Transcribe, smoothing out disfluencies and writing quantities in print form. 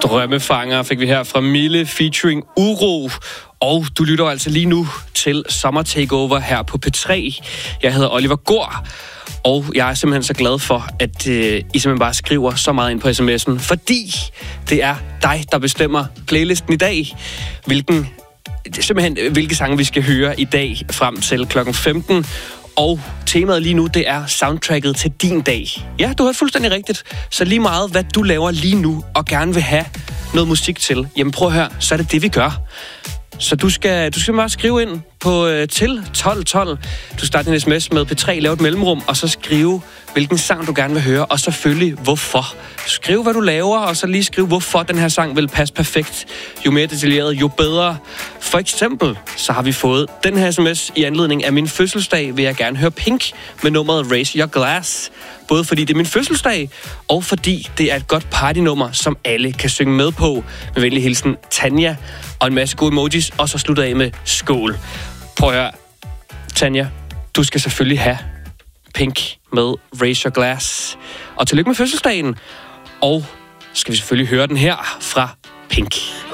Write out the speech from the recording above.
Drømmefanger fik vi her fra Mille featuring Uro. Og du lytter altså lige nu til Summer Takeover her på P3. Jeg hedder Oliver Gård, og jeg er simpelthen så glad for, at I simpelthen bare skriver så meget ind på sms'en. Fordi det er dig, der bestemmer playlisten i dag. Hvilke sange vi skal høre i dag frem til klokken 15. Og temaet lige nu, det er soundtracket til din dag. Ja, du har hørt fuldstændig rigtigt. Så lige meget, hvad du laver lige nu, og gerne vil have noget musik til, jamen prøv at høre, så er det det, vi gør. Så du skal bare skrive ind på til 1212. Du starter en sms med P3, lav et mellemrum, og så skrive, hvilken sang du gerne vil høre, og selvfølgelig hvorfor. Skriv, hvad du laver, og så lige skriv, hvorfor den her sang vil passe perfekt. Jo mere detaljeret, jo bedre. For eksempel, så har vi fået den her sms i anledning af min fødselsdag, vil jeg gerne høre Pink med nummeret Raise Your Glass. Både fordi det er min fødselsdag, og fordi det er et godt partynummer, som alle kan synge med på. Med venlig hilsen, Tanja, og en masse gode emojis, og så slutter af med skål. Prøv at høre, Tanja, du skal selvfølgelig have Pink med Raise Your Glass. Og tillykke med fødselsdagen. Og skal vi selvfølgelig høre den her fra Pink.